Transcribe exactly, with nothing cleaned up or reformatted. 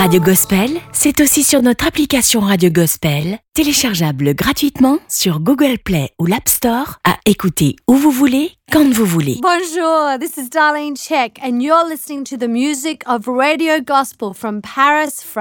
Radio Gospel, c'est aussi sur notre application Radio Gospel, téléchargeable gratuitement sur Google Play ou l'App Store, à écouter où vous voulez, quand vous voulez. Bonjour, this is Darlene Check and you're listening to the music of Radio Gospel from Paris, France.